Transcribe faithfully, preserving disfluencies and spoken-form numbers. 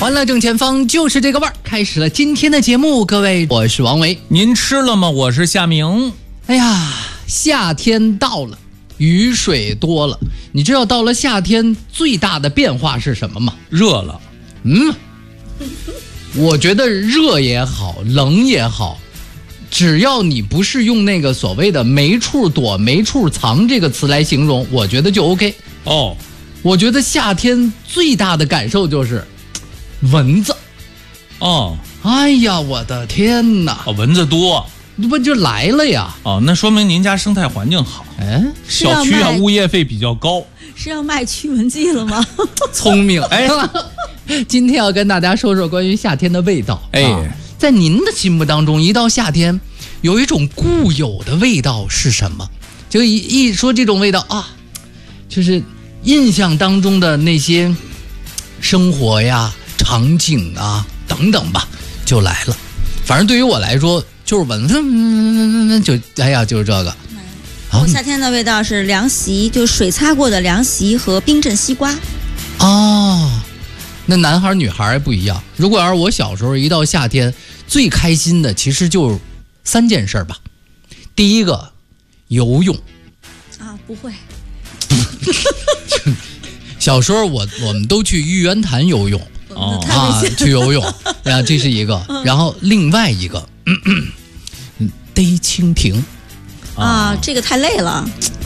欢乐正前方就是这个味儿，开始了今天的节目。各位，我是王维， 您吃了吗？我是夏明。 哎呀，夏天到了，雨水多了。你知道到了夏天最大的变化是什么吗？ 热了。 嗯，我觉得热也好，冷也好，只要你不是用那个所谓的没处躲没处藏这个词来形容，我觉得就 OK。 哦， 我觉得夏天最大的感受就是蚊子。 哦， 哎呀，我的天哪！ 哦，蚊子多， 这不就来了呀？ 哦，那说明您家生态环境好。 哎， 小区啊，物业费比较高。 是要卖驱蚊剂了吗？ 聪明。哎，今天要跟大家说说关于夏天的味道。 哎、 啊，在您的心目当中，一到夏天，有一种固有的味道是什么？就一一说这种味道啊，就是印象当中的那些生活呀、场景啊等等吧，就来了。反正对于我来说，就是闻闻就哎呀，就是这个。 我夏天的味道是凉席，就水擦过的凉席和冰镇西瓜。 哦，那男孩女孩不一样。如果要是我小时候一到夏天，最开心的其实就三件事吧。第一个，游泳。 啊，不会。小时候我我们都去玉渊潭游泳。 哦啊，去游泳，啊，这是一个。然后另外一个，嗯嗯、逮蜻蜓。 啊，这个太累了。